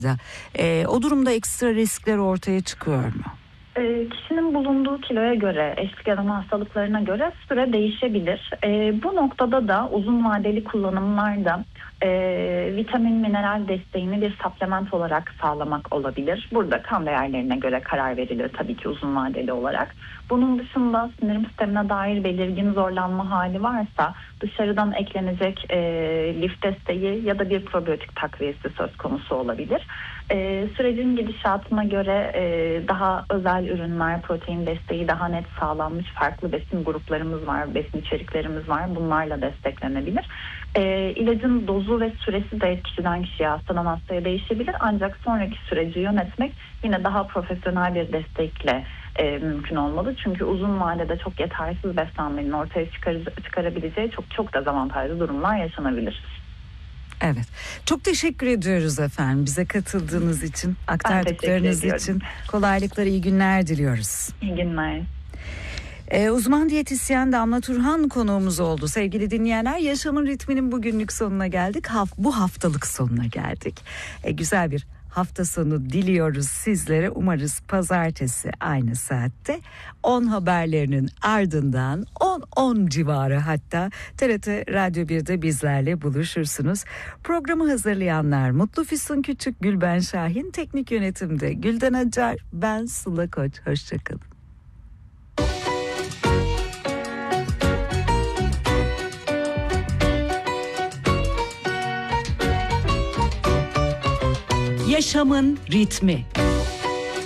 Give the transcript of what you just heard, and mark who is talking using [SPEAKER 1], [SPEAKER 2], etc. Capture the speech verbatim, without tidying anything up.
[SPEAKER 1] E, o durumda ekstra riskler ortaya çıkıyor mu?
[SPEAKER 2] E, kişinin bulunduğu kiloya göre, eşlik eden hastalıklarına göre süre değişebilir. E, bu noktada da uzun vadeli kullanımlarda e, vitamin, mineral desteğini bir supplement olarak sağlamak olabilir. Burada kan değerlerine göre karar verilir tabii ki uzun vadeli olarak. Bunun dışında sindirim sistemine dair belirgin zorlanma hali varsa dışarıdan eklenecek e, lif desteği ya da bir probiyotik takviyesi söz konusu olabilir. E, sürecin gidişatına göre e, daha özel ürünler, protein desteği daha net sağlanmış farklı besin gruplarımız var, besin içeriklerimiz var. Bunlarla desteklenebilir. E, ilacın dozu ve süresi de kişiden kişiye, hastadan hastaya değişebilir. Ancak sonraki süreci yönetmek yine daha profesyonel bir destekle e, mümkün olmalı. Çünkü uzun vadede çok yetersiz beslenmenin ortaya çıkar- çıkarabileceği çok çok dezavantajlı durumlar yaşanabilir.
[SPEAKER 1] Evet. Çok teşekkür ediyoruz efendim bize katıldığınız için, aktardıklarınız için. Kolaylıklar, iyi günler diliyoruz.
[SPEAKER 2] İyi günler.
[SPEAKER 1] Ee, uzman diyetisyen Damla Turhan konuğumuz oldu. Sevgili dinleyenler, Yaşamın Ritmi'nin bugünlük sonuna geldik. Haf- bu haftalık sonuna geldik. Ee, güzel bir hafta sonu diliyoruz sizlere. Umarız pazartesi aynı saatte on haberlerinin ardından on on civarı hatta T R T Radyo birde bizlerle buluşursunuz. Programı hazırlayanlar Mutlu Füsun Küçük, Gülben Şahin, teknik yönetimde Gülden Acar, ben Sıla Koç. Hoşçakalın. Yaşamın Ritmi.